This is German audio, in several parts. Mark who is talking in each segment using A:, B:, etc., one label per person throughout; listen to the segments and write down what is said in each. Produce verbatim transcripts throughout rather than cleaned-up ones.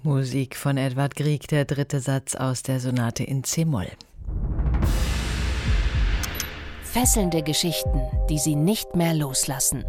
A: Musik von Edvard Grieg, der dritte Satz aus der Sonate in C-Moll.
B: Fesselnde Geschichten, die Sie nicht mehr loslassen.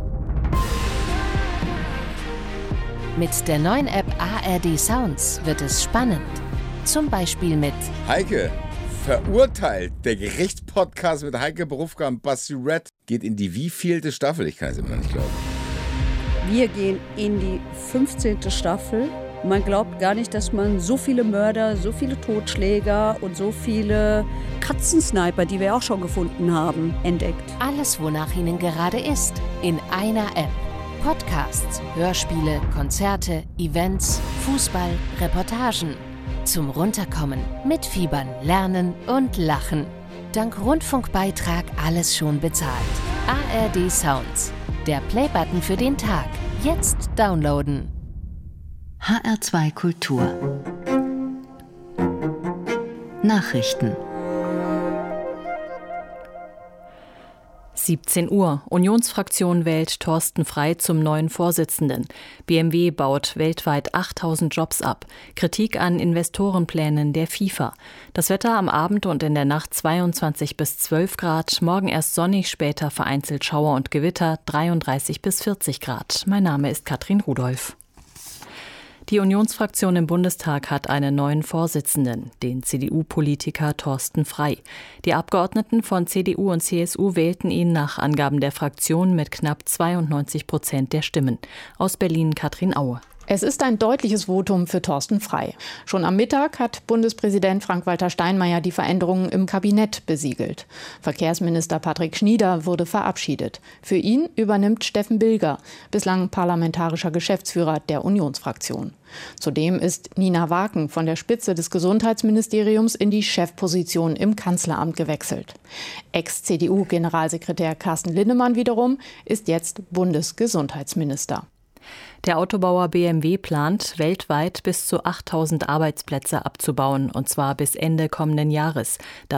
B: Mit der neuen App A R D Sounds wird es spannend. Zum Beispiel mit
C: Heike, verurteilt. Der Gerichtspodcast mit Heike Berufka und Basti Red geht in die wievielte Staffel? Ich kann es immer noch nicht glauben.
D: Wir gehen in die fünfzehnte Staffel. Man glaubt gar nicht, dass man so viele Mörder, so viele Totschläger und so viele Katzensniper, die wir auch schon gefunden haben, entdeckt.
B: Alles, wonach Ihnen gerade ist, in einer App. Podcasts, Hörspiele, Konzerte, Events, Fußball, Reportagen. Zum Runterkommen, mitfiebern, lernen und lachen. Dank Rundfunkbeitrag alles schon bezahlt. A R D Sounds. Der Playbutton für den Tag. Jetzt downloaden.
E: H R zwei Kultur Nachrichten.
F: siebzehn Uhr. Unionsfraktion wählt Thorsten Frey zum neuen Vorsitzenden. B M W baut weltweit achttausend Jobs ab. Kritik an Investorenplänen der FIFA. Das Wetter am Abend und in der Nacht zweiundzwanzig bis zwölf Grad. Morgen erst sonnig, später vereinzelt Schauer und Gewitter, dreiunddreißig bis vierzig Grad. Mein Name ist Katrin Rudolph. Die Unionsfraktion im Bundestag hat einen neuen Vorsitzenden, den C D U-Politiker Thorsten Frey. Die Abgeordneten von C D U und C S U wählten ihn nach Angaben der Fraktion mit knapp zweiundneunzig Prozent der Stimmen. Aus Berlin Katrin Aue.
G: Es ist ein deutliches Votum für Thorsten Frey. Schon am Mittag hat Bundespräsident Frank-Walter Steinmeier die Veränderungen im Kabinett besiegelt. Verkehrsminister Patrick Schnieder wurde verabschiedet. Für ihn übernimmt Steffen Bilger, bislang parlamentarischer Geschäftsführer der Unionsfraktion. Zudem ist Nina Waken von der Spitze des Gesundheitsministeriums in die Chefposition im Kanzleramt gewechselt. Ex-C D U-Generalsekretär Carsten Linnemann wiederum ist jetzt Bundesgesundheitsminister.
F: Der Autobauer B M W plant, weltweit bis zu achttausend Arbeitsplätze abzubauen, und zwar bis Ende kommenden Jahres.